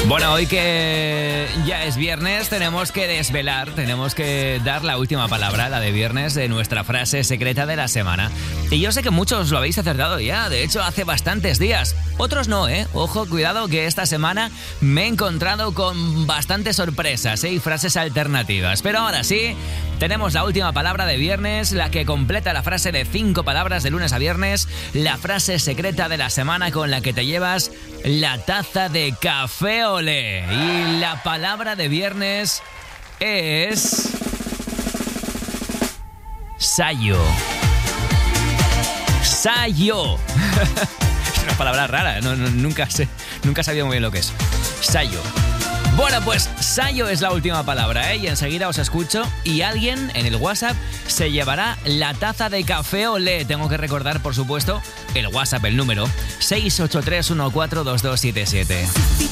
Bueno, hoy que ya es viernes, tenemos que desvelar, tenemos que dar la última palabra, la de viernes, de nuestra frase secreta de la semana. Y yo sé que muchos lo habéis acertado ya, de hecho hace bastantes días. Otros no, ¿eh? Ojo, cuidado, que esta semana me he encontrado con bastantes sorpresas, ¿eh? Y frases alternativas. Pero ahora sí, tenemos la última palabra de viernes, la que completa la frase de 5 palabras de lunes a viernes, la frase secreta de la semana con la que te llevas la taza de café olé. Y la palabra de viernes es... sayo. Sayo. Es una palabra rara, nunca sabía muy bien lo que es. Sayo. Bueno, pues sayo es la última palabra, ¿eh? Y enseguida os escucho y alguien en el WhatsApp se llevará la taza de café olé. Tengo que recordar, por supuesto, el WhatsApp, el número 683142277.